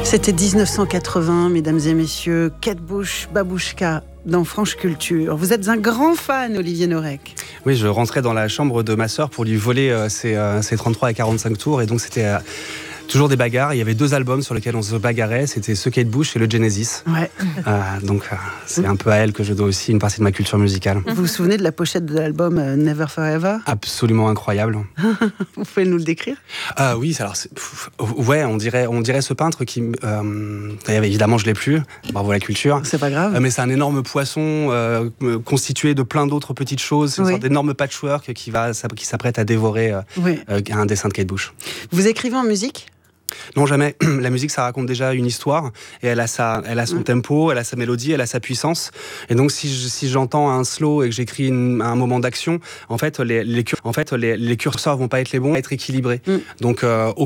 C'était 1980, mesdames et messieurs, Kate Bush, Babouchka dans France Culture. Vous êtes un grand fan, Olivier Norek. Oui, je rentrais dans la chambre de ma sœur pour lui voler ses 33 et 45 tours, et donc c'était toujours des bagarres. Il y avait 2 albums sur lesquels on se bagarrait, c'était ce Kate Bush et le Genesis. Ouais. Donc c'est un peu à elle que je dois aussi une partie de ma culture musicale. Vous vous souvenez de la pochette de l'album Never Forever ? Absolument incroyable. Vous pouvez nous le décrire ? Oui, alors ouais, on dirait ce peintre qui évidemment je l'ai plus. Bravo la culture. C'est pas grave. Mais c'est un énorme poisson constitué de plein d'autres petites choses. C'est une sorte d'énorme patchwork qui s'apprête à dévorer un dessin de Kate Bush. Vous écrivez en musique ? Non, jamais. La musique, ça raconte déjà une histoire, et elle a son tempo, elle a sa mélodie, elle a sa puissance. Et donc, si j'entends un slow et que j'écris un moment d'action, en fait, les curseurs vont pas être les bons, être équilibrés. Donc,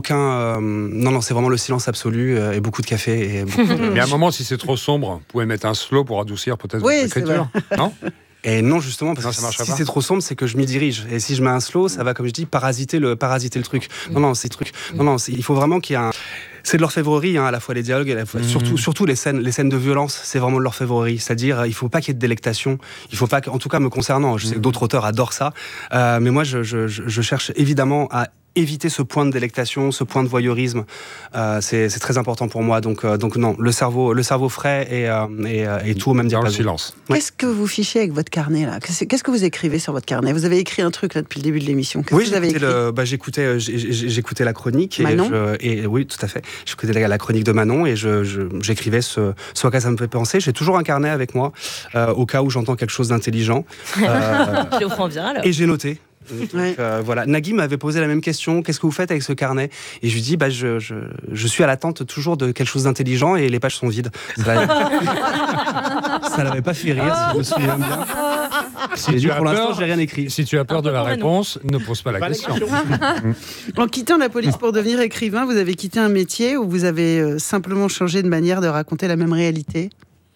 non, c'est vraiment le silence absolu et beaucoup de café. Et Mais à un moment, si c'est trop sombre, vous pouvez mettre un slow pour adoucir peut-être votre écriture, non ? Et non, justement, parce que si c'est trop sombre, c'est que je m'y dirige. Et si je mets un slow, ça va, comme je dis, parasiter le truc. Non, il faut vraiment qu'il y ait un... C'est de l'orfèvrerie, à la fois les dialogues, et surtout les scènes de violence, c'est vraiment de l'orfèvrerie. C'est-à-dire, il faut pas qu'il y ait de délectation. Il faut pas en tout cas me concernant, je sais que d'autres auteurs adorent ça, mais moi, je cherche évidemment à éviter ce point de délectation, ce point de voyeurisme. C'est très important pour moi. Donc non, le cerveau frais et tout au même diapason. Dans le silence. Ouais. Qu'est-ce que vous fichez avec votre carnet là ? Qu'est-ce que vous écrivez sur votre carnet ? Vous avez écrit un truc là depuis le début de l'émission. Qu'est-ce que vous avez écrit ? J'écoutais la chronique. Manon ? Et oui, tout à fait. J'écoutais la chronique de Manon et j'écrivais ce à quoi ça me fait penser. J'ai toujours un carnet avec moi au cas où j'entends quelque chose d'intelligent. Je le prends bien alors. Et j'ai noté. Donc, voilà. Nagui m'avait posé la même question. Qu'est-ce que vous faites avec ce carnet ? Et je lui dis, je suis à l'attente toujours de quelque chose d'intelligent et les pages sont vides. Ça l'avait pas fait rire, si je me souviens bien. Pour l'instant, je n'ai rien écrit. Si tu as peur de la réponse, ne pose pas la question. En quittant la police pour devenir écrivain, vous avez quitté un métier ou vous avez simplement changé de manière de raconter la même réalité ?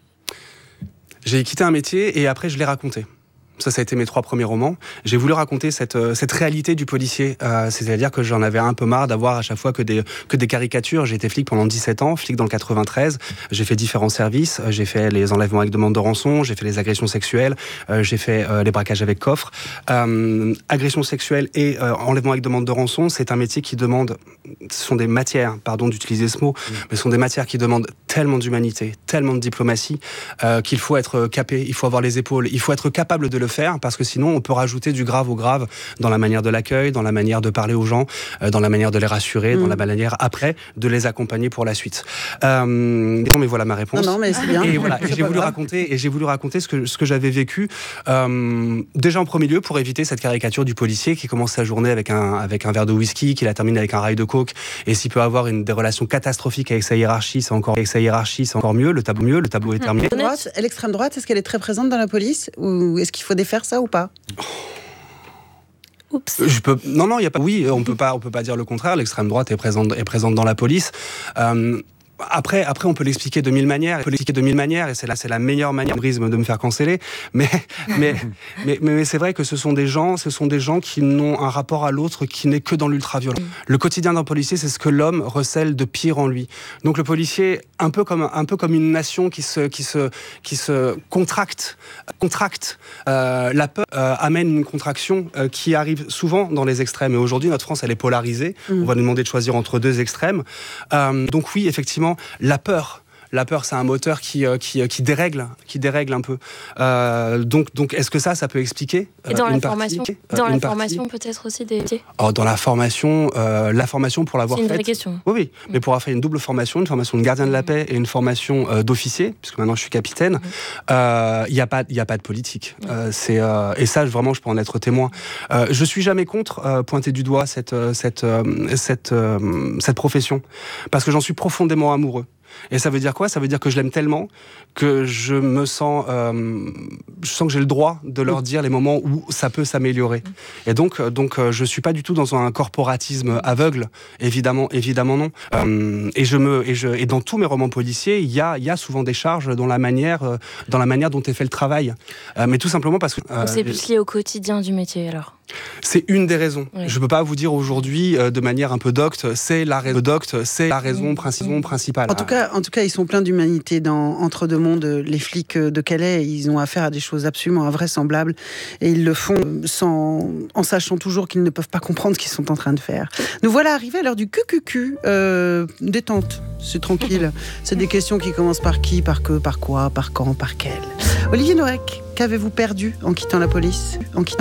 J'ai quitté un métier et après je l'ai raconté. Ça a été mes 3 premiers romans. J'ai voulu raconter cette réalité du policier. C'est-à-dire que j'en avais un peu marre d'avoir à chaque fois que des caricatures. J'ai été flic pendant 17 ans, flic dans le 93. J'ai fait différents services. J'ai fait les enlèvements avec demande de rançon. J'ai fait les agressions sexuelles. J'ai fait les braquages avec coffre. Agression sexuelle et enlèvement avec demande de rançon, c'est un métier qui demande... Ce sont des matières, pardon d'utiliser ce mot, mais ce sont des matières qui demandent tellement d'humanité, tellement de diplomatie, qu'il faut être capé, il faut avoir les épaules, il faut être capable de le faire, parce que sinon on peut rajouter du grave au grave dans la manière de l'accueil, dans la manière de parler aux gens, dans la manière de les rassurer, dans la manière après de les accompagner pour la suite. Non mais voilà ma réponse. Non mais c'est bien. Et voilà, j'ai voulu raconter ce que j'avais vécu déjà en premier lieu pour éviter cette caricature du policier qui commence sa journée avec un verre de whisky, qui la termine avec un rail de coke, et s'il peut avoir des relations catastrophiques avec sa hiérarchie, c'est encore mieux. Le tableau est terminé. L'extrême droite, est-ce qu'elle est très présente dans la police ou est-ce qu'il faut défaire ça ou pas ? Oups. Non, il y a pas. Oui, on peut pas dire le contraire. L'extrême droite est présente dans la police. Après, on peut l'expliquer de mille manières. Et c'est la meilleure manière de me faire canceller. Mais c'est vrai que ce sont des gens qui n'ont un rapport à l'autre qui n'est que dans l'ultra-violent. Le quotidien d'un policier, c'est ce que l'homme recèle de pire en lui. Donc le policier, un peu comme une nation qui se contracte. La peur amène une contraction qui arrive souvent dans les extrêmes. Et aujourd'hui, notre France, elle est polarisée. On va nous demander de choisir entre 2 extrêmes. Donc oui, effectivement, la peur, c'est un moteur qui dérègle un peu. Donc, est-ce que ça peut expliquer et dans une la partie, formation, peut-être aussi des métiers. Dans la formation, pour l'avoir faite. C'est une vraie question. Oui, mais pour avoir fait une double formation, une formation de gardien de la paix et une formation d'officier, puisque maintenant je suis capitaine, il y a pas de politique. Et ça, vraiment, je peux en être témoin. Je suis jamais contre pointer du doigt cette profession, parce que j'en suis profondément amoureux. Et ça veut dire quoi ? Ça veut dire que je l'aime tellement que je sens que j'ai le droit de leur dire les moments où ça peut s'améliorer. Et donc je suis pas du tout dans un corporatisme aveugle, évidemment non. Et dans tous mes romans policiers, il y a souvent des charges dans la manière dont est fait le travail. Mais tout simplement parce que c'est plus lié au quotidien du métier alors. C'est une des raisons. Oui. Je ne peux pas vous dire aujourd'hui, de manière un peu docte, c'est la raison principale. En tout cas, ils sont pleins d'humanité dans Entre deux mondes. Les flics de Calais, ils ont affaire à des choses absolument invraisemblables. Et ils le font en sachant toujours qu'ils ne peuvent pas comprendre ce qu'ils sont en train de faire. Nous voilà arrivés à l'heure du QQQ. Détente, c'est tranquille. C'est des questions qui commencent par qui, par que, par quoi, par quand, par quel. Olivier Noëc, qu'avez-vous perdu en quittant la police ?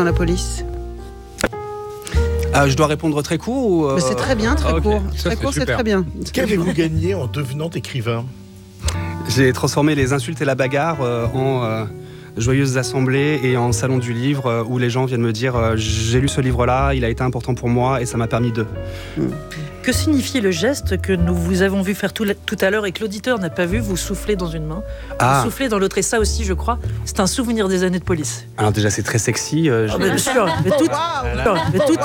Je dois répondre très court ou Mais c'est très bien, très court. Très court, c'est très bien. Qu'avez-vous gagné en devenant écrivain ? J'ai transformé les insultes et la bagarre en joyeuses assemblées et en salon du livre où les gens viennent me dire j'ai lu ce livre-là, il a été important pour moi et ça m'a permis de... Que signifiait le geste que nous vous avons vu faire tout à l'heure et que l'auditeur n'a pas vu, vous souffler dans une main, vous souffler dans l'autre, et ça aussi, je crois, c'est un souvenir des années de police. Alors déjà, c'est très sexy. Bien sûr, mais toutes.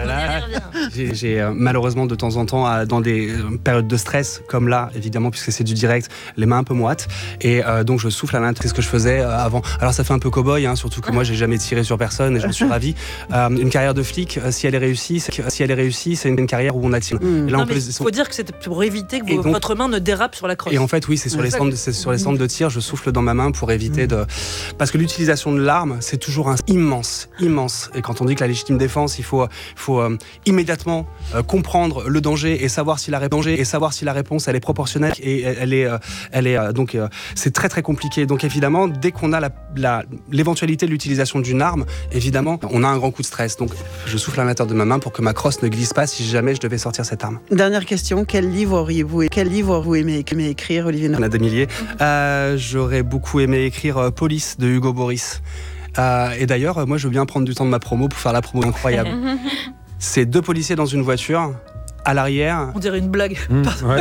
J'ai malheureusement de temps en temps, dans des périodes de stress, comme là, évidemment, puisque c'est du direct, les mains un peu moites, et donc je souffle à l'intérieur. C'est ce que je faisais avant. Alors ça fait un peu cow-boy, surtout que moi, j'ai jamais tiré sur personne et j'en suis ravi. Une carrière de flic, si elle est réussie, c'est une carrière où on attire. Il faut dire que c'était pour éviter que votre main ne dérape sur la crosse. Et en fait, oui, c'est sur les centres de tir, je souffle dans ma main pour éviter de... Parce que l'utilisation de l'arme, c'est toujours immense. Et quand on dit que la légitime défense, il faut immédiatement comprendre le danger et savoir si la réponse elle est proportionnelle et donc c'est très très compliqué. Donc évidemment, dès qu'on a l'éventualité de l'utilisation d'une arme, évidemment, on a un grand coup de stress. Donc je souffle à l'intérieur de ma main pour que ma crosse ne glisse pas si jamais je devais sortir cette arme. Dernière question, quel livre auriez-vous aimé écrire, Olivier Noëc ? Il y en a des milliers. J'aurais beaucoup aimé écrire Police de Hugo Boris. Et d'ailleurs, moi je veux bien prendre du temps de ma promo pour faire la promo incroyable. C'est 2 policiers dans une voiture. À l'arrière... On dirait une blague. Ouais.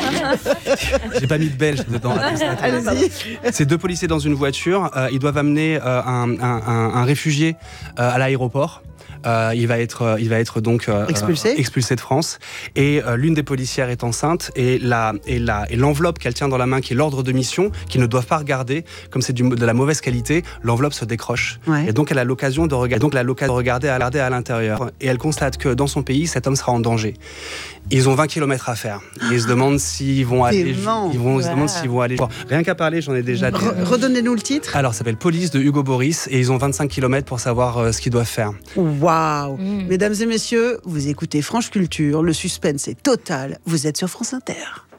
J'ai pas mis de belge dedans. Allez-y. C'est 2 policiers dans une voiture. Ils doivent amener un réfugié à l'aéroport. Il va être donc expulsé de France. Et l'une des policières est enceinte et l'enveloppe qu'elle tient dans la main, qui est l'ordre de mission, qu'ils ne doivent pas regarder, comme c'est de la mauvaise qualité, l'enveloppe se décroche. Ouais. Et donc elle a l'occasion de regarder à l'intérieur. Et elle constate que dans son pays, cet homme sera en danger. Ils ont 20 km à faire. Et ils se demandent s'ils vont aller. Rien qu'à parler, j'en ai déjà dit. Redonnez-nous le titre. Alors, ça s'appelle Police de Hugo Boris et ils ont 25 km pour savoir ce qu'ils doivent faire. Waouh. Mesdames et messieurs, vous écoutez France Culture. Le suspense est total. Vous êtes sur France Inter.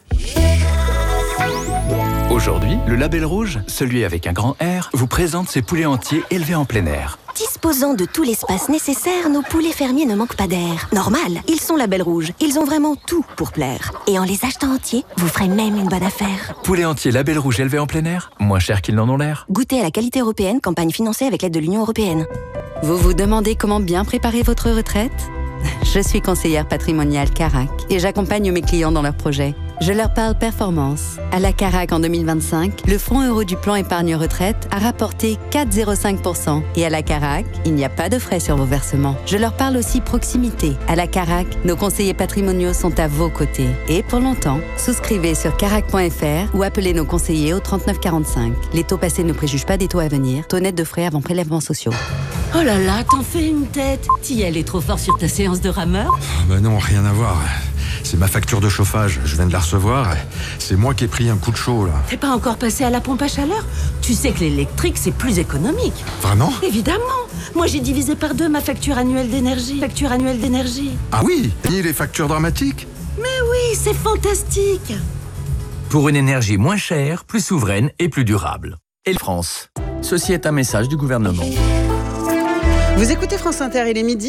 Aujourd'hui, le Label Rouge, celui avec un grand R, vous présente ses poulets entiers élevés en plein air. Disposant de tout l'espace nécessaire, nos poulets fermiers ne manquent pas d'air. Normal, ils sont Label Rouge. Ils ont vraiment tout pour plaire. Et en les achetant entiers, vous ferez même une bonne affaire. Poulets entiers Label Rouge élevés en plein air, moins cher qu'ils n'en ont l'air. Goûtez à la qualité européenne, campagne financée avec l'aide de l'Union européenne. Vous vous demandez comment bien préparer votre retraite ? Je suis conseillère patrimoniale Carac et j'accompagne mes clients dans leurs projets. Je leur parle performance. À la Carac en 2025, le fonds euro du plan épargne retraite a rapporté 4,05%. Et à la Carac, il n'y a pas de frais sur vos versements. Je leur parle aussi proximité. À la Carac, nos conseillers patrimoniaux sont à vos côtés. Et pour longtemps, souscrivez sur carac.fr ou appelez nos conseillers au 3945. Les taux passés ne préjugent pas des taux à venir. Taux net de frais avant prélèvement sociaux. Oh là là, t'en fais une tête. T'y est trop fort sur ta séance de rameur ? Bah non, rien à voir. C'est ma facture de chauffage, je viens de la recevoir. C'est moi qui ai pris un coup de chaud, là. T'es pas encore passé à la pompe à chaleur ? Tu sais que l'électrique, c'est plus économique. Vraiment ? Évidemment. Moi, j'ai divisé par 2 ma facture annuelle d'énergie. Ah oui ? Ni les factures dramatiques ? Mais oui, c'est fantastique. Pour une énergie moins chère, plus souveraine et plus durable. Et France. Ceci est un message du gouvernement. Vous écoutez France Inter, il est midi.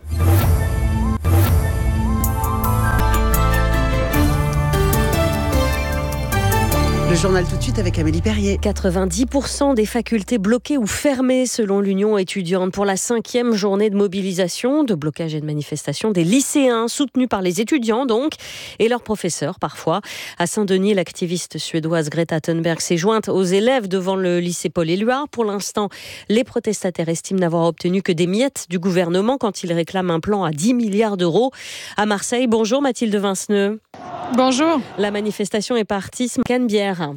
Le journal tout de suite avec Amélie Perrier. 90% des facultés bloquées ou fermées selon l'Union étudiante pour la 5e journée de mobilisation, de blocage et de manifestation des lycéens soutenus par les étudiants donc et leurs professeurs parfois. À Saint-Denis, l'activiste suédoise Greta Thunberg s'est jointe aux élèves devant le lycée Paul-Éluard. Pour l'instant, les protestataires estiment n'avoir obtenu que des miettes du gouvernement quand ils réclament un plan à 10 milliards d'euros. À Marseille, bonjour Mathilde Vinceneux. Bonjour. La manifestation est partie ce Canebière.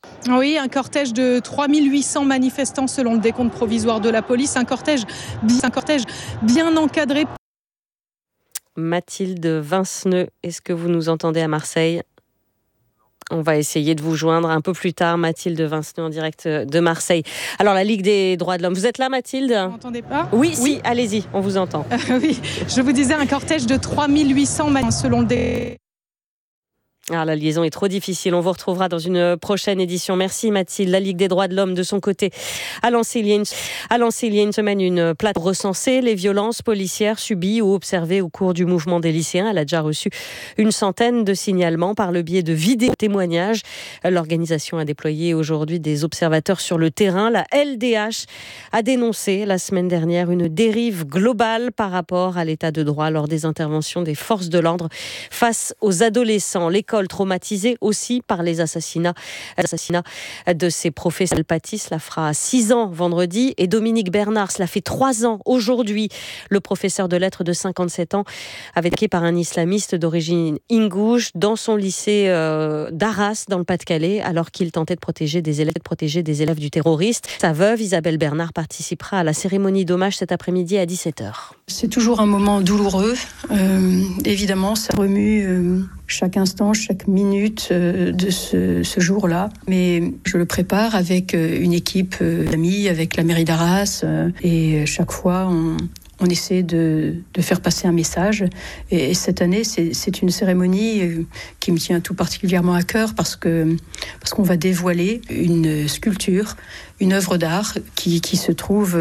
Oui, un cortège de 3800 manifestants selon le décompte provisoire de la police. Un cortège bien encadré. Mathilde Vinceneux, est-ce que vous nous entendez à Marseille ? On va essayer de vous joindre un peu plus tard, Mathilde Vinceneux en direct de Marseille. Alors, la Ligue des droits de l'homme, vous êtes là, Mathilde ? Vous m'entendez pas ? Oui, si, allez-y, on vous entend. Oui, je vous disais un cortège de 3800 selon le la liaison est trop difficile. On vous retrouvera dans une prochaine édition. Merci Mathilde. La Ligue des droits de l'homme, de son côté, a lancé il y a une semaine une plateforme pour recenser les violences policières subies ou observées au cours du mouvement des lycéens. Elle a déjà reçu une centaine de signalements par le biais de vidéos témoignages. L'organisation a déployé aujourd'hui des observateurs sur le terrain. La LDH a dénoncé la semaine dernière une dérive globale par rapport à l'état de droit lors des interventions des forces de l'ordre face aux adolescents. L'école traumatisée aussi par les assassinats de ses professeurs. Paty, cela fera 6 ans vendredi, et Dominique Bernard, cela fait 3 ans aujourd'hui. Le professeur de lettres de 57 ans avait été attaqué par un islamiste d'origine ingouche dans son lycée d'Arras, dans le Pas-de-Calais, alors qu'il tentait de protéger des élèves du terroriste. Sa veuve, Isabelle Bernard, participera à la cérémonie d'hommage cet après-midi à 17h. C'est toujours un moment douloureux. Évidemment, ça remue chaque instant, chaque minute de ce jour-là. Mais je le prépare avec une équipe d'amis, avec la mairie d'Arras. Et chaque fois, on essaie de faire passer un message. Et cette année, c'est une cérémonie qui me tient tout particulièrement à cœur parce qu'on va dévoiler une sculpture, une œuvre d'art qui se trouve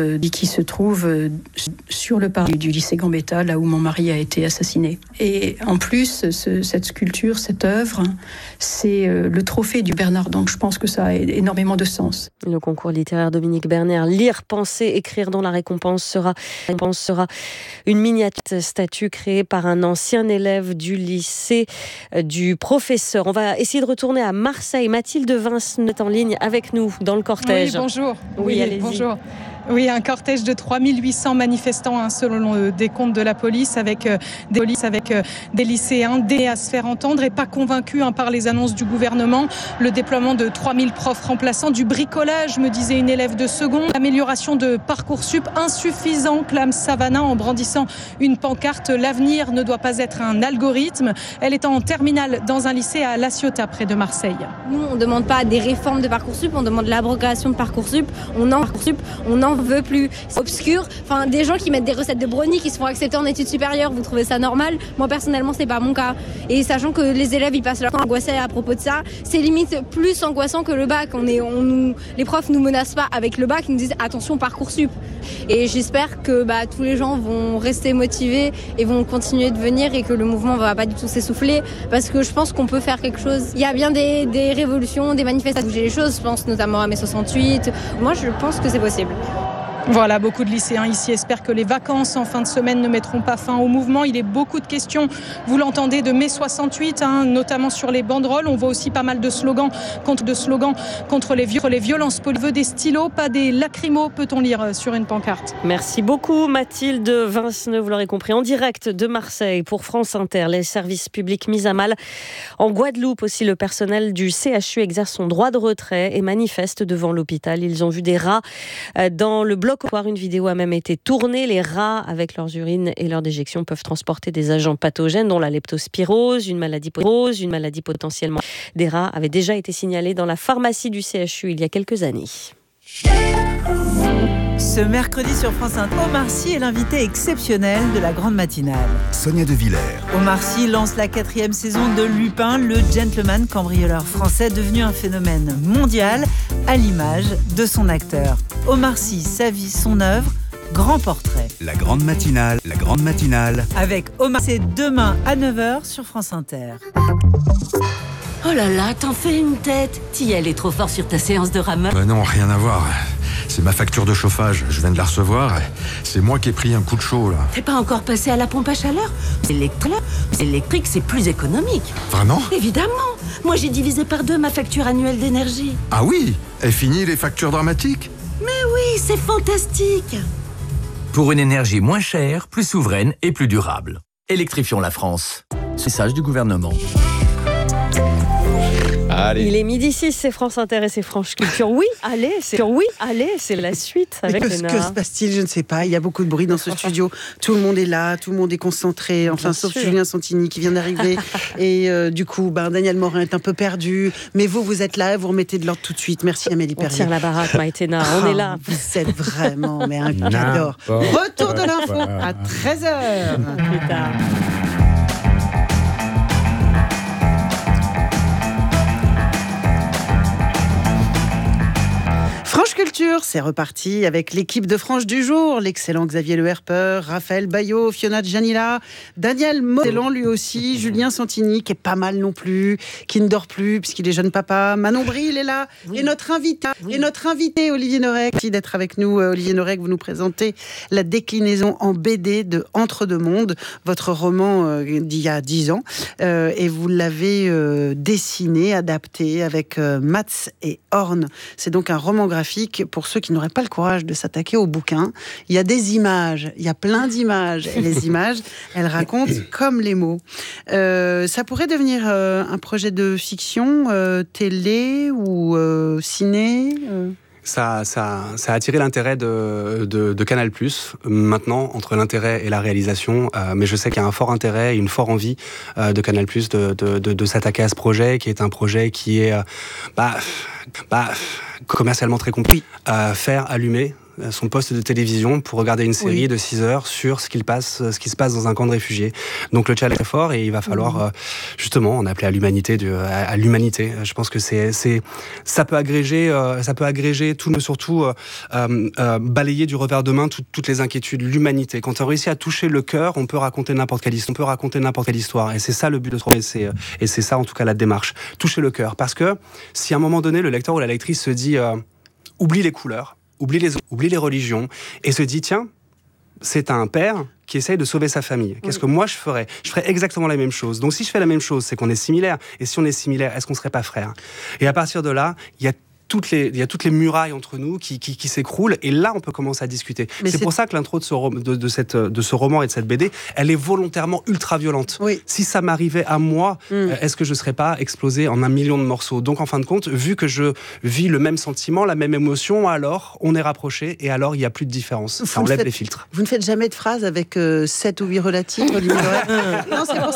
sur le parvis du lycée Gambetta, là où mon mari a été assassiné. Et en plus, cette sculpture, cette œuvre, c'est le trophée du Bernard. Donc je pense que ça a énormément de sens. Le concours littéraire Dominique Bernard, Lire, penser, écrire, dont la récompense sera une miniature statue créée par un ancien élève du lycée du professeur. On va essayer de retourner à Marseille. Mathilde Vinceneux est en ligne avec nous dans le cortège. Oui, bonjour. Oui, allez-y. Bonjour. Oui, un cortège de 3800 manifestants selon le décompte de la police avec des lycéens à se faire entendre et pas convaincus par les annonces du gouvernement. Le déploiement de 3000 profs remplaçants, du bricolage, me disait une élève de seconde. L'amélioration de Parcoursup insuffisant, clame Savannah en brandissant une pancarte. L'avenir ne doit pas être un algorithme. Elle est en terminale dans un lycée à La Ciotat, près de Marseille. Nous, on ne demande pas des réformes de Parcoursup, on demande l'abrogation de Parcoursup. On n'en veut plus. C'est obscur. Enfin, des gens qui mettent des recettes de brownie qui se font accepter en études supérieures, vous trouvez ça normal ? Moi, personnellement, c'est pas mon cas. Et sachant que les élèves, ils passent leur temps angoissés à propos de ça, c'est limite plus angoissant que le bac. Les profs nous menacent pas avec le bac, ils nous disent attention Parcoursup. Et j'espère que tous les gens vont rester motivés et vont continuer de venir et que le mouvement va pas du tout s'essouffler parce que je pense qu'on peut faire quelque chose. Il y a bien des révolutions, des manifestations, bouger les choses. Je pense notamment à mai 68. Moi, je pense que c'est possible. Voilà, beaucoup de lycéens ici espèrent que les vacances en fin de semaine ne mettront pas fin au mouvement. Il est beaucoup de questions, vous l'entendez, de mai 68, notamment sur les banderoles. On voit aussi pas mal de slogans contre les violences policières. Des stylos, pas des lacrymos, peut-on lire sur une pancarte. Merci beaucoup Mathilde Vinceneux, vous l'aurez compris, en direct de Marseille pour France Inter. Les services publics mis à mal. En Guadeloupe aussi, le personnel du CHU exerce son droit de retrait et manifeste devant l'hôpital. Ils ont vu des rats dans le bloc. Une vidéo a même été tournée. Les rats, avec leurs urines et leurs déjections, peuvent transporter des agents pathogènes, dont la leptospirose, une maladie potentiellement. Des rats avaient déjà été signalés dans la pharmacie du CHU il y a quelques années. Ce mercredi sur France Inter, Omar Sy est l'invité exceptionnel de la grande matinale. Sonia De Villers. Omar Sy lance la 4e saison de Lupin, le gentleman cambrioleur français devenu un phénomène mondial à l'image de son acteur. Omar Sy, sa vie, son œuvre, grand portrait. La grande matinale. Avec Omar Sy, demain à 9h sur France Inter. Oh là là, t'en fais une tête. Thiel est trop fort sur ta séance de rameur. Non, rien à voir. C'est ma facture de chauffage, je viens de la recevoir. C'est moi qui ai pris un coup de chaud, là. T'es pas encore passé à la pompe à chaleur ? Électrique, c'est plus économique. Vraiment ? Évidemment. Moi, j'ai divisé par 2 ma facture annuelle d'énergie. Ah oui ? Est fini les factures dramatiques ? Mais oui, c'est fantastique. Pour une énergie moins chère, plus souveraine et plus durable. Électrifions la France. Message du gouvernement. Allez. Il est 12h06, c'est France Inter et c'est France Culture. Oui, allez, c'est la suite avec que se passe-t-il? Je ne sais pas. Il y a beaucoup de bruit dans ce studio. Tout le monde est là, tout le monde est concentré. Enfin, sauf Julien Santini qui vient d'arriver. Et du coup, Daniel Morin est un peu perdu. Mais vous êtes là, vous remettez de l'ordre tout de suite. Merci Amélie Perrier. On tire la baraque, Maïtena. On est là. Vous êtes vraiment un cadeau. Retour de l'info à 13h. Plus tard. Franche Culture, c'est reparti avec l'équipe de Franche du jour. L'excellent Xavier Le Herpeur, Raphaël Baillot, Fiona Gianilla, Daniel Mosellan lui aussi, Julien Santini qui est pas mal non plus, qui ne dort plus puisqu'il est jeune papa, Manon Bril est là, et notre invité Olivier Norek. Merci d'être avec nous. Olivier Norek, vous nous présentez la déclinaison en BD de Entre deux mondes, votre roman d'il y a 10 ans, et vous l'avez dessiné, adapté avec Mats et Horn. C'est donc un roman graphique pour ceux qui n'auraient pas le courage de s'attaquer au bouquin. Il y a des images, il y a plein d'images. Et les images, elles racontent comme les mots. Ça pourrait devenir un projet de fiction, télé ou ciné Ça a attiré l'intérêt de Canal+. Maintenant, entre l'intérêt et la réalisation, mais je sais qu'il y a un fort intérêt et une forte envie de Canal+, de s'attaquer à ce projet, qui est un projet qui est commercialement très compliqué. Faire allumer son poste de télévision pour regarder une série de 6 heures sur ce qui se passe dans un camp de réfugiés. Donc le challenge est fort et il va falloir justement en appeler à l'humanité. Je pense que ça peut agréger tout, mais surtout balayer du revers de main toutes les inquiétudes. L'humanité. Quand on réussit à toucher le cœur, on peut raconter n'importe quelle histoire. Et c'est ça le but de ce roman. Et c'est ça en tout cas la démarche. Toucher le cœur. Parce que si à un moment donné le lecteur ou la lectrice se dit oublie les couleurs, oublie les religions, et se dit, tiens, c'est un père qui essaye de sauver sa famille. Qu'est-ce que moi je ferais? Je ferais exactement la même chose. Donc si je fais la même chose, c'est qu'on est similaires. Et si on est similaires, est-ce qu'on ne serait pas frères? Et à partir de là, il y a toutes les murailles entre nous qui s'écroulent, et là on peut commencer à discuter. C'est pour ça que l'intro de ce roman et de cette BD, elle est volontairement ultra violente. Si ça m'arrivait à moi, est-ce que je ne serais pas explosé en 1 million de morceaux? Donc en fin de compte, vu que je vis le même sentiment, la même émotion, alors on est rapprochés, et alors il n'y a plus de différence. Ça enlève les filtres. Vous ne faites jamais de phrases avec 7 ou 8 relatifs, Olivier Norek? Non, c'est pour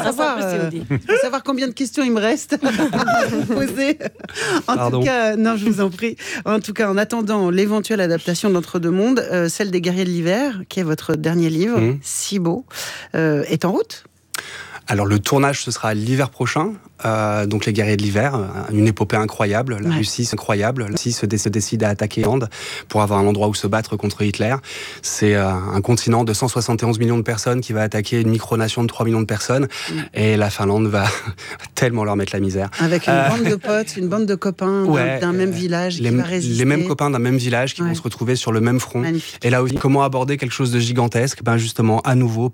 savoir combien de questions il me reste à vous poser. En tout cas, non, je vous en prie. En tout cas, en attendant l'éventuelle adaptation d'Entre deux mondes, celle des Guerriers de l'hiver, qui est votre dernier livre, si beau, est en route. Alors le tournage, ce sera l'hiver prochain. Donc les Guerriers de l'hiver, une épopée incroyable. La Russie, c'est incroyable. La Russie se décide à attaquer Finlande pour avoir un endroit où se battre contre Hitler. C'est un continent de 171 millions de personnes qui va attaquer une micronation de 3 millions de personnes. Et la Finlande va tellement leur mettre la misère. Avec une bande de potes, une bande de copains d'un même village qui va résister. Les mêmes copains d'un même village qui vont se retrouver sur le même front. Magnifique. Et là aussi, comment aborder quelque chose de gigantesque? Justement, à nouveau,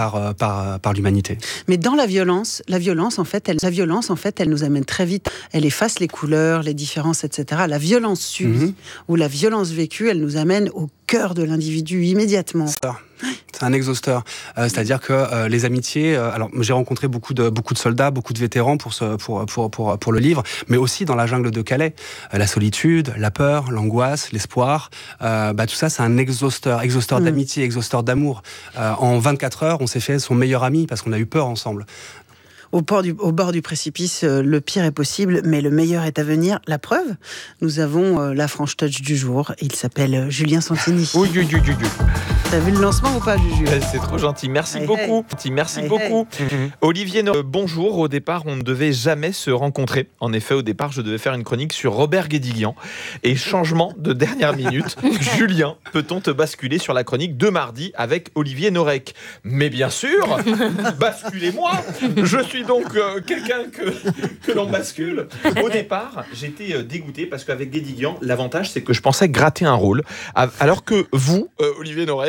par l'humanité. Mais dans la violence, en fait, elle nous amène très vite. Elle efface les couleurs, les différences, etc. La violence subie ou la violence vécue, elle nous amène au cœur de l'individu immédiatement. C'est un exhausteur. C'est-à-dire que les amitiés... alors, j'ai rencontré beaucoup de soldats, beaucoup de vétérans pour le livre, mais aussi dans la jungle de Calais. La solitude, la peur, l'angoisse, l'espoir, tout ça, c'est un exhausteur d'amitié, exhausteur d'amour. En 24 heures, on s'est fait son meilleur ami parce qu'on a eu peur ensemble. Au bord du précipice, le pire est possible, mais le meilleur est à venir. La preuve, nous avons la Franche Touch du jour. Il s'appelle Julien Santini. T'as vu le lancement ou pas, Juju? C'est trop gentil. Merci beaucoup. Merci beaucoup. Olivier, bonjour. Au départ, on ne devait jamais se rencontrer. En effet, au départ, je devais faire une chronique sur Robert Guédiguian. Et changement de dernière minute. Julien, peut-on te basculer sur la chronique de mardi avec Olivier Norek? Mais bien sûr, basculez-moi. Je suis donc quelqu'un que l'on bascule. Au départ, j'étais dégoûté parce qu'avec Guédiguian, l'avantage, c'est que je pensais gratter un rôle. Alors que vous, Olivier Norek,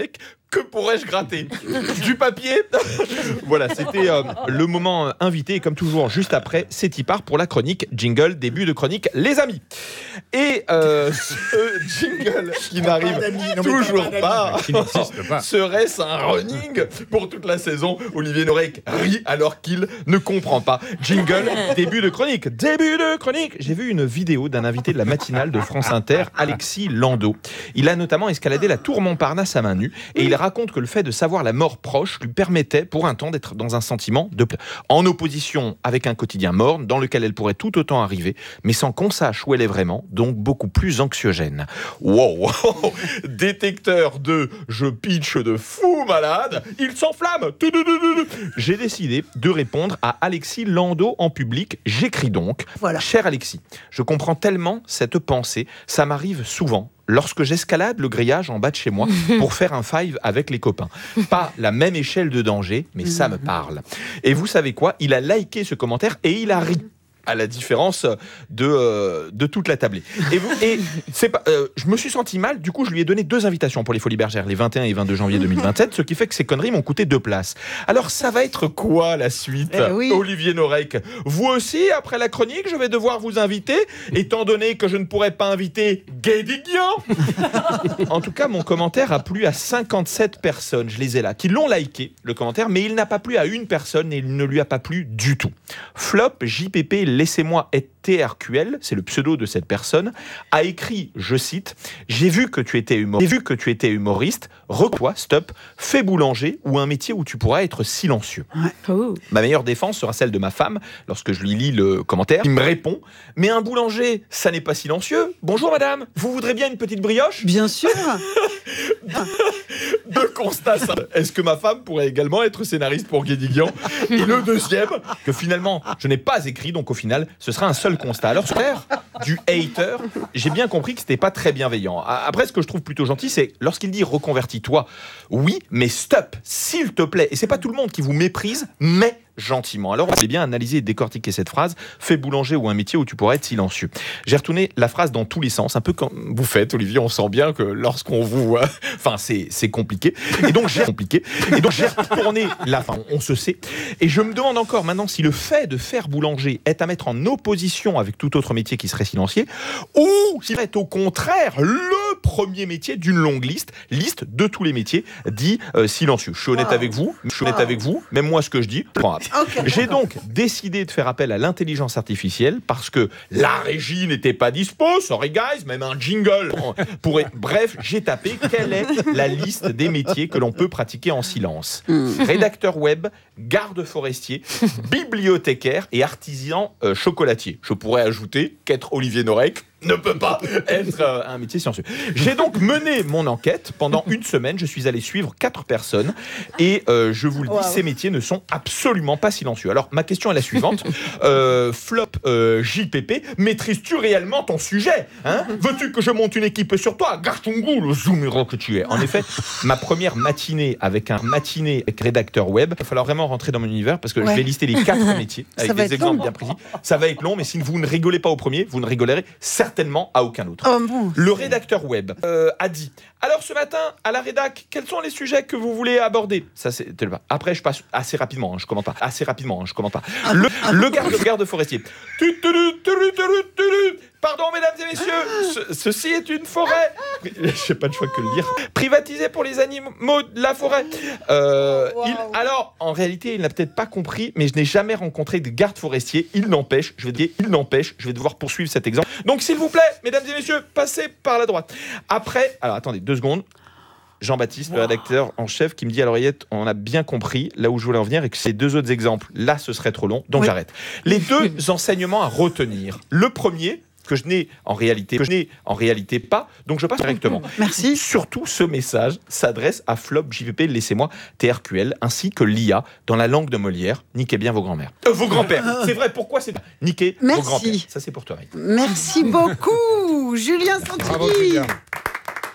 Que pourrais-je gratter? Du papier? Voilà, c'était le moment invité. Et comme toujours, juste après, c'est Tipar pour la chronique. Jingle, début de chronique, les amis. Et ce jingle qui n'arrive toujours pas, serait-ce un running pour toute la saison? Olivier Norek rit alors qu'il ne comprend pas. Jingle, début de chronique. Début de chronique. J'ai vu une vidéo d'un invité de la matinale de France Inter, Alexis Landau. Il a notamment escaladé la tour Montparnasse à main nue et il raconte que le fait de savoir la mort proche lui permettait pour un temps d'être dans un sentiment en opposition avec un quotidien morne dans lequel elle pourrait tout autant arriver, mais sans qu'on sache où elle est vraiment, donc beaucoup plus anxiogène. Wow, détecteur de je pitch de fou malade, il s'enflamme. J'ai décidé de répondre à Alexis Landau en public. J'écris donc, cher Alexis, je comprends tellement cette pensée, ça m'arrive souvent. Lorsque j'escalade le grillage en bas de chez moi pour faire un five avec les copains. Pas la même échelle de danger, mais ça me parle. Et vous savez quoi? Il a liké ce commentaire et il a ri. À la différence de toute la tablée. Et c'est pas, je me suis senti mal, du coup je lui ai donné 2 invitations pour les Folies Bergères, les 21 et 22 janvier 2027, ce qui fait que ces conneries m'ont coûté 2 places. Alors ça va être quoi la suite, Olivier Norek? Vous aussi, après la chronique, je vais devoir vous inviter, étant donné que je ne pourrais pas inviter Guédiguian. En tout cas, mon commentaire a plu à 57 personnes, je les ai là, qui l'ont liké, le commentaire, mais il n'a pas plu à une personne et il ne lui a pas plu du tout. Flop, JPP, laissez-moi être TRQL, c'est le pseudo de cette personne, a écrit, je cite, j'ai vu que tu étais humoriste, recois, stop, fais boulanger ou un métier où tu pourras être silencieux. Ma meilleure défense sera celle de ma femme, lorsque je lui lis le commentaire, il me répond, mais un boulanger, ça n'est pas silencieux. Bonjour madame, vous voudrez bien une petite brioche? Bien sûr. Deux constats simples. Est-ce que ma femme pourrait également être scénariste pour Guédiguian? Et le deuxième, que finalement, je n'ai pas écrit, donc au final, ce sera un seul constat. Alors, sur l'air du hater, j'ai bien compris que c'était pas très bienveillant. Après, ce que je trouve plutôt gentil, c'est lorsqu'il dit reconvertis-toi, oui, mais stop, s'il te plaît. Et c'est pas tout le monde qui vous méprise, mais gentiment. Alors, on peut bien analyser et décortiquer cette phrase. Fais boulanger ou un métier où tu pourrais être silencieux. J'ai retourné la phrase dans tous les sens, un peu comme vous faites, Olivier. On sent bien que lorsqu'on vous, enfin, c'est compliqué. Et donc j'ai retourné la fin. On se sait. Et je me demande encore maintenant si le fait de faire boulanger est à mettre en opposition avec tout autre métier qui serait silencieux, ou s'il est au contraire le premier métier d'une longue liste de tous les métiers dits silencieux. Je suis honnête avec vous. Même moi, ce que je dis. J'ai donc décidé de faire appel à l'intelligence artificielle parce que la régie n'était pas dispo, sorry guys, même un jingle. Bref, j'ai tapé quelle est la liste des métiers que l'on peut pratiquer en silence. Rédacteur web, garde forestier, bibliothécaire et artisan chocolatier. Je pourrais ajouter qu'être Olivier Norek ne peut pas être un métier silencieux. J'ai donc mené mon enquête pendant une semaine. Je suis allé suivre 4 personnes et je vous le dis, ces métiers ne sont absolument pas silencieux. Alors, ma question est la suivante. Flop JPP, maîtrises-tu réellement ton sujet, hein? Veux-tu que je monte une équipe sur toi? Gartungu, le zoomero que tu es. En effet, ma première matinée avec rédacteur web, il va falloir vraiment rentrer dans mon univers parce que je vais lister les 4 métiers avec des exemples bien précis. Ça va être long, mais si vous ne rigolez pas au premier, vous ne rigolerez certainement à aucun autre. Le rédacteur web a dit: alors ce matin à la rédac, quels sont les sujets que vous voulez aborder? Ça, après je passe assez rapidement, je commente pas. Le garde forestier. Pardon mesdames et messieurs, ceci est une forêt. J'ai pas de choix que de le lire. Privatisé pour les animaux de la forêt. Alors en réalité il n'a peut-être pas compris, mais je n'ai jamais rencontré de garde forestier. Il n'empêche, je vais devoir poursuivre cet exemple. Donc s'il vous plaît, mesdames et messieurs, passez par la droite. Après, alors attendez 2 secondes. Jean-Baptiste, le rédacteur en chef, qui me dit à l'oreillette: on a bien compris là où je voulais en venir et que ces 2 autres exemples, là, ce serait trop long, donc j'arrête. Les 2 enseignements à retenir. Le premier, que je n'ai en réalité pas, donc je passe directement. Merci. Surtout, ce message s'adresse à Flop JPP, laissez-moi TRQL, ainsi que l'IA dans la langue de Molière. Niquez bien vos grands-mères. Vos grands-pères. C'est vrai, pourquoi c'est niquez vos grands-pères. Ça, c'est pour toi. Merci beaucoup, Julien Santilli.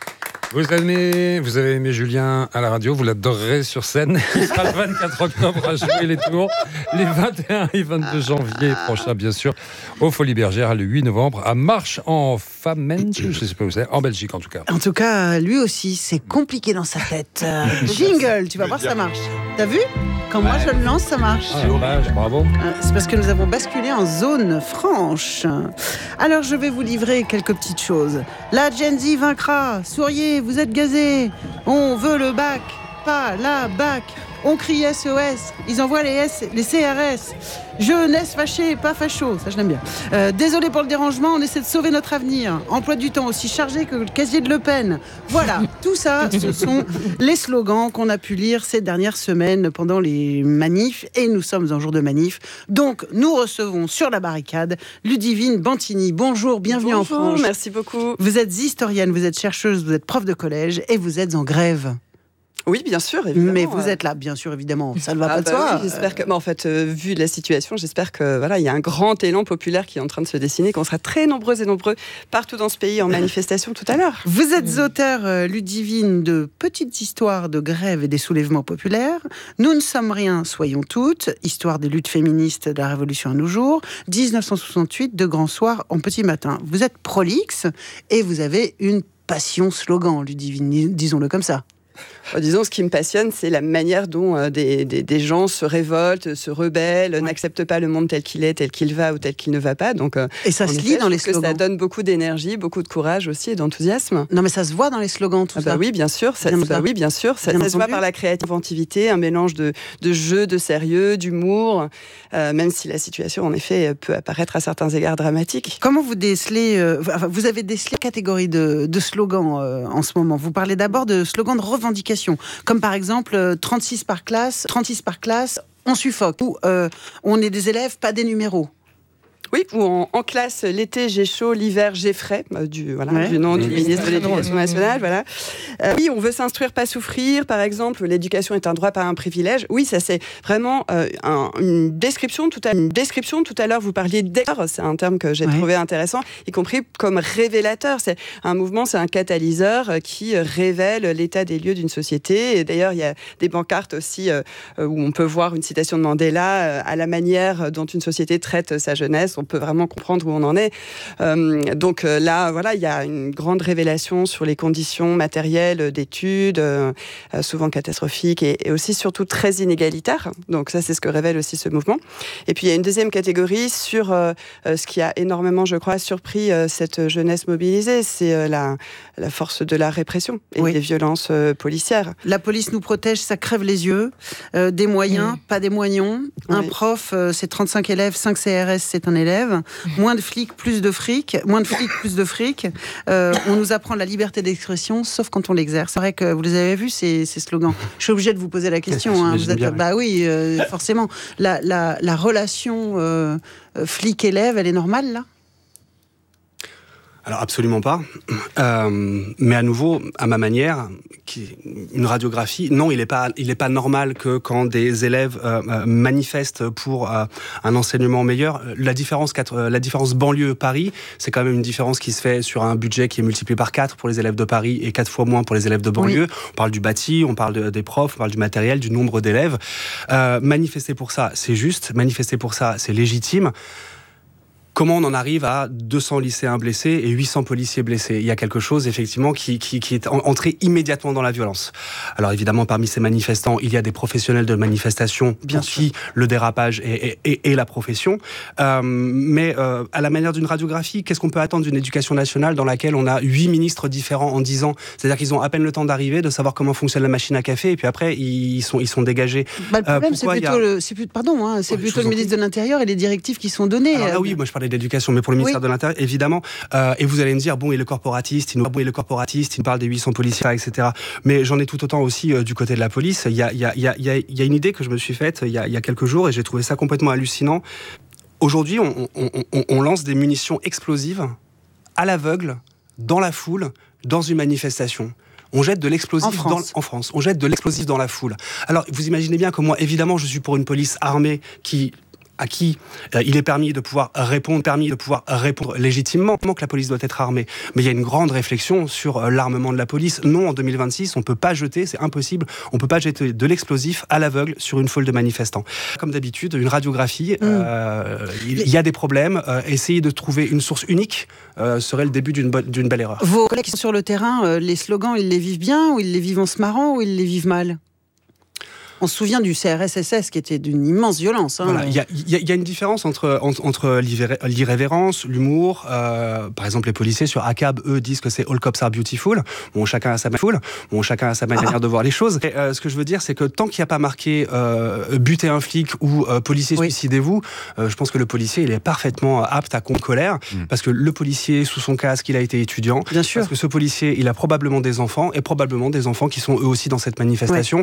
Vous avez aimé Julien à la radio, vous l'adorerez sur scène. Il sera le 24 octobre à jouer les Tours, les 21 et 22 janvier prochains, bien sûr, au Folies Bergères, le 8 novembre, à Marche-en-Famenne, je ne sais pas où c'est, en Belgique en tout cas. En tout cas, lui aussi, c'est compliqué dans sa tête. Jingle, tu vas voir, ça marche. T'as vu ? Quand moi je le lance, ça marche. Bravo. C'est parce que nous avons basculé en zone franche. Alors je vais vous livrer quelques petites choses. La Gen Z vaincra. Souriez, vous êtes gazés. On veut le bac, pas la bac. On crie SOS. Ils envoient les CRS. Jeunesse fâchée, pas facho. Ça, je l'aime bien. Désolé pour le dérangement, on essaie de sauver notre avenir. Emploi du temps aussi chargé que le casier de Le Pen. Voilà, tout ça, ce sont les slogans qu'on a pu lire ces dernières semaines pendant les manifs. Et nous sommes en jour de manif. Donc, nous recevons sur la barricade Ludivine Bantini. Bonjour, bienvenue en France. Merci beaucoup. Vous êtes historienne, vous êtes chercheuse, vous êtes prof de collège et vous êtes en grève. Oui, bien sûr, évidemment. Mais vous êtes là, bien sûr, évidemment. Ça ne va pas de soi. Oui, j'espère que, en fait, vu la situation, j'espère que voilà, il y a un grand élan populaire qui est en train de se dessiner, qu'on sera très nombreuses et nombreux partout dans ce pays en manifestation tout à l'heure. Vous êtes auteur, Ludivine, de petites histoires de grève et des soulèvements populaires. Nous ne sommes rien, soyons toutes. Histoire des luttes féministes de la Révolution à nos jours. 1968, de grands soirs en petit matin. Vous êtes prolixe et vous avez une passion slogan, Ludivine, disons-le comme ça. Disons, ce qui me passionne, c'est la manière dont des gens se révoltent, se rebellent, n'acceptent pas le monde tel qu'il est, tel qu'il va ou tel qu'il ne va pas. Donc, et ça se lit dans les slogans. Ça donne beaucoup d'énergie, beaucoup de courage aussi et d'enthousiasme. Non, mais ça se voit dans les slogans, tout ça. Oui, bien sûr. Ça se voit par la créativité, un mélange de jeu, de sérieux, d'humour, même si la situation, en effet, peut apparaître à certains égards dramatique. Comment vous décelez vous avez décelé catégorie de slogans en ce moment. Vous parlez d'abord de slogans de revendication, comme par exemple 36 par classe, on suffoque, ou on est des élèves, pas des numéros. Oui, ou en classe, l'été j'ai chaud, l'hiver j'ai frais, du nom du ministre de l'Éducation nationale. Voilà. Oui, on veut s'instruire, pas souffrir, par exemple, l'éducation est un droit, pas un privilège. Oui, ça c'est vraiment une description. Tout à l'heure, vous parliez d'écart, c'est un terme que j'ai trouvé intéressant, y compris comme révélateur. C'est un mouvement, c'est un catalyseur qui révèle l'état des lieux d'une société. Et d'ailleurs, il y a des pancartes aussi où on peut voir une citation de Mandela à la manière dont une société traite sa jeunesse. On peut vraiment comprendre où on en est. Donc là, voilà, il y a une grande révélation sur les conditions matérielles d'études, souvent catastrophiques et aussi surtout très inégalitaires. Donc ça, c'est ce que révèle aussi ce mouvement. Et puis il y a une deuxième catégorie sur ce qui a énormément, je crois, surpris cette jeunesse mobilisée, c'est la force de la répression et des violences policières. La police nous protège, ça crève les yeux. Des moyens, pas des moignons. Un prof, c'est 35 élèves, 5 CRS, c'est un élève. Moins de flics, plus de fric. Moins de flics, plus de fric. On nous apprend la liberté d'expression, sauf quand on l'exerce. C'est vrai que vous les avez vus, ces slogans. Je suis obligée de vous poser la question. Hein. Vous êtes, oui, forcément. La relation flic-élève, elle est normale, là ? Alors absolument pas, mais à nouveau, à ma manière, une radiographie, non, il est pas normal que quand des élèves manifestent pour un enseignement meilleur, la différence banlieue-Paris, c'est quand même une différence qui se fait sur un budget qui est multiplié par 4 pour les élèves de Paris et 4 fois moins pour les élèves de banlieue. Oui. On parle du bâti, on parle des profs, on parle du matériel, du nombre d'élèves. Manifester pour ça, c'est juste, manifester pour ça, c'est légitime. Comment on en arrive à 200 lycéens blessés et 800 policiers blessés ? Il y a quelque chose, effectivement, qui est entré immédiatement dans la violence. Alors, évidemment, parmi ces manifestants, il y a des professionnels de manifestation pour qui le dérapage est la profession. Mais à la manière d'une radiographie, qu'est-ce qu'on peut attendre d'une éducation nationale dans laquelle on a 8 ministres différents en 10 ans ? C'est-à-dire qu'ils ont à peine le temps d'arriver, de savoir comment fonctionne la machine à café, et puis après, ils sont dégagés. Le problème, c'est plutôt le ministre de l'Intérieur et les directives qui sont données. Alors là, oui, moi je parlais d'éducation, mais pour le ministère de l'Intérieur, évidemment. Et vous allez me dire, il est corporatiste, il nous parle des 800 policiers, etc. Mais j'en ai tout autant aussi du côté de la police. Il y a une idée que je me suis faite il y a quelques jours et j'ai trouvé ça complètement hallucinant. Aujourd'hui, on lance des munitions explosives à l'aveugle, dans la foule, dans une manifestation. On jette de l'explosif en France. On jette de l'explosif dans la foule. Alors, vous imaginez bien que moi, évidemment, je suis pour une police armée qui à qui il est permis de pouvoir répondre légitimement que la police doit être armée. Mais il y a une grande réflexion sur l'armement de la police. Non, en 2026, on peut pas jeter, c'est impossible, on peut pas jeter de l'explosif à l'aveugle sur une foule de manifestants. Comme d'habitude, une radiographie, il y a des problèmes. Essayer de trouver une source unique serait le début d'une belle erreur. Vos collègues qui sont sur le terrain, les slogans, ils les vivent bien ou ils les vivent en se marrant ou ils les vivent mal ? On se souvient du CRS-SS qui était d'une immense violence. Voilà, il y a une différence entre l'irrévérence, l'humour. Par exemple, les policiers sur ACAB, eux, disent que c'est All Cops Are Beautiful. Bon, chacun a sa manière de voir les choses. Et, ce que je veux dire, c'est que tant qu'il n'y a pas marqué buter un flic ou policier, suicidez-vous, je pense que le policier, il est parfaitement apte à contre colère. Parce que le policier, sous son casque, il a été étudiant. Bien sûr. Parce que ce policier, il a probablement des enfants, et probablement des enfants qui sont eux aussi dans cette manifestation.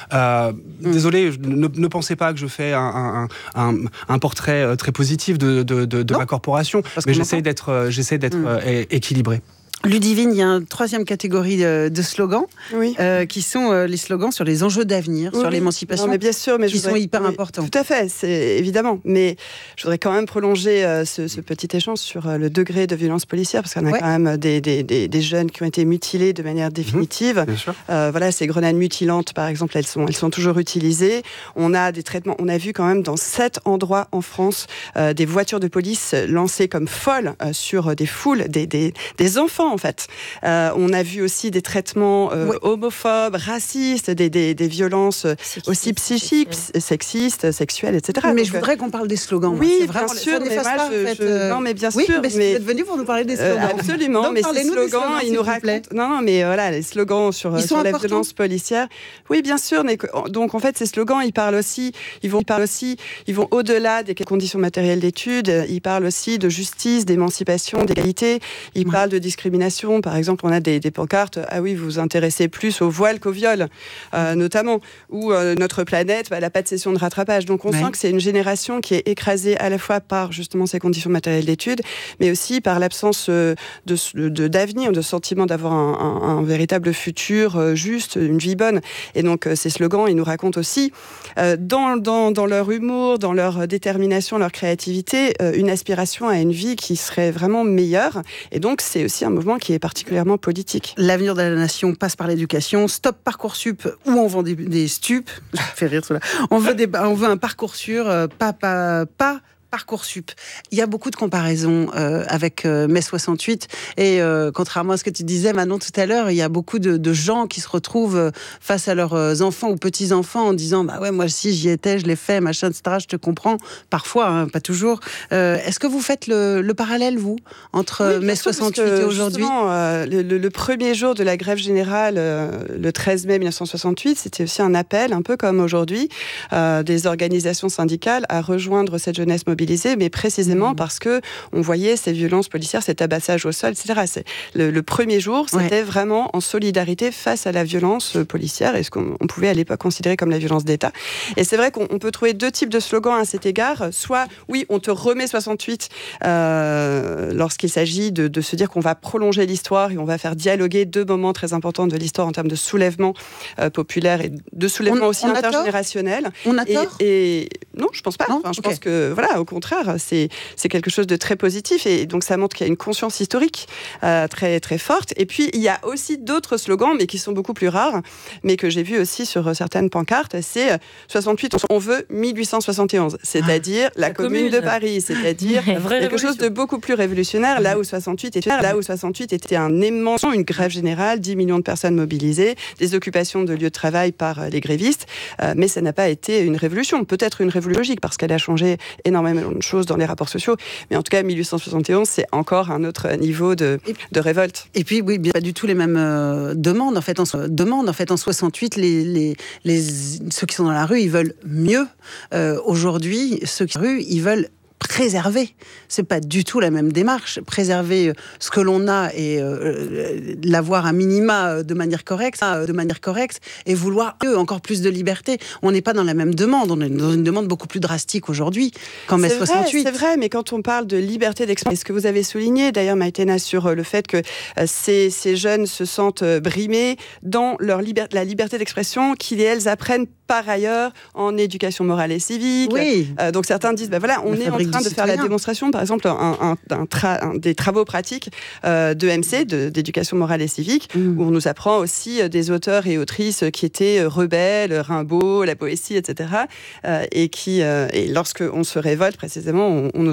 Désolé, ne pensez pas que je fais un portrait très positif de ma corporation, mais j'essaie d'être équilibré. Ludivine, il y a une troisième catégorie de slogans qui sont les slogans sur les enjeux d'avenir, sur l'émancipation, mais bien sûr, mais qui sont hyper importants. Tout à fait, c'est évidemment. Mais je voudrais quand même prolonger ce petit échange sur le degré de violence policière, parce qu'on a quand même des jeunes qui ont été mutilés de manière définitive. Voilà, ces grenades mutilantes, par exemple, elles sont toujours utilisées. On a des traitements. On a vu quand même dans 7 endroits en France des voitures de police lancées comme folles sur des foules, des enfants. En fait, on a vu aussi des traitements homophobes, racistes, des violences aussi psychiques, sexistes, sexuelles, etc. Mais je voudrais qu'on parle des slogans. Oui, vraiment, bien sûr. Non, mais bien sûr. Mais vous êtes venu pour nous parler des slogans. Absolument. Donc, mais ces slogans, ils nous racontent. Non, mais voilà, les slogans sur la violence policière. Oui, bien sûr. Donc, en fait, ces slogans, ils vont au-delà des conditions matérielles d'études. Ils parlent aussi de justice, d'émancipation, d'égalité. Ils parlent de discrimination. Par exemple, on a des pancartes. Ah oui, vous vous intéressez plus au voile qu'au viol, notamment. Ou notre planète, elle n'a pas de session de rattrapage. Donc, on sent que c'est une génération qui est écrasée à la fois par justement ces conditions matérielles d'études, mais aussi par l'absence d'avenir, de sentiment d'avoir un véritable futur juste, une vie bonne. Et donc, ces slogans, ils nous racontent aussi, dans leur humour, dans leur détermination, leur créativité, une aspiration à une vie qui serait vraiment meilleure. Et donc, c'est aussi un mouvement qui est particulièrement politique. L'avenir de la nation passe par l'éducation. Stop Parcoursup, où on vend des stupes. Ça fait rire cela. On veut un Parcoursup, pas Parcoursup. Il y a beaucoup de comparaisons avec mai 68 et contrairement à ce que tu disais Manon tout à l'heure, il y a beaucoup de gens qui se retrouvent face à leurs enfants ou petits-enfants en disant bah ouais, moi aussi j'y étais, je l'ai fait, machin, etc. Je te comprends. Parfois, pas toujours. Est-ce que vous faites le parallèle, vous, entre mai 68 et aujourd'hui? Le premier jour de la grève générale, le 13 mai 1968, c'était aussi un appel, un peu comme aujourd'hui, des organisations syndicales à rejoindre cette jeunesse mobilisée, mais précisément parce que on voyait ces violences policières, cet abassage au sol, etc. Le premier jour, c'était vraiment en solidarité face à la violence policière et ce qu'on pouvait à l'époque considérer comme la violence d'État. Et c'est vrai qu'on peut trouver 2 types de slogans à cet égard. Soit, oui, on te remet 68 lorsqu'il s'agit de se dire qu'on va prolonger l'histoire et on va faire dialoguer 2 moments très importants de l'histoire en termes de soulèvement populaire et de soulèvement aussi intergénérationnel. On a tort et non, je pense pas. Je pense que, voilà, au contraire, c'est quelque chose de très positif et donc ça montre qu'il y a une conscience historique très, très forte. Et puis, il y a aussi d'autres slogans, mais qui sont beaucoup plus rares, mais que j'ai vu aussi sur certaines pancartes. C'est 68, on veut 1871, c'est-à-dire la commune de Paris, c'est-à-dire quelque chose de beaucoup plus révolutionnaire, là où 68 était un immense, une grève générale, 10 millions de personnes mobilisées, des occupations de lieux de travail par les grévistes, mais ça n'a pas été une révolution, peut-être une révolution logique, parce qu'elle a changé énormément de choses dans les rapports sociaux, mais en tout cas 1871 c'est encore un autre niveau de révolte. Et puis oui, pas du tout les mêmes demandes en fait. En 68, ceux qui sont dans la rue, ils veulent mieux. Aujourd'hui, ceux qui sont dans la rue, ils veulent préserver. C'est pas du tout la même démarche. Préserver ce que l'on a et l'avoir à minima de manière correcte, et vouloir encore plus de liberté. On n'est pas dans la même demande. On est dans une demande beaucoup plus drastique aujourd'hui qu'en mai 68. C'est vrai, mais quand on parle de liberté d'expression, et ce que vous avez souligné d'ailleurs, Maïtena, sur le fait que ces jeunes se sentent brimés dans la liberté d'expression qu'ils et elles apprennent par ailleurs en éducation morale et civique. Oui. Donc certains disent, on est en train de faire la démonstration, par exemple, des travaux pratiques de MC, d'éducation morale et civique, où on nous apprend aussi des auteurs et autrices qui étaient rebelles, Rimbaud, la Boétie, etc. Et lorsqu'on se révolte, précisément, on nous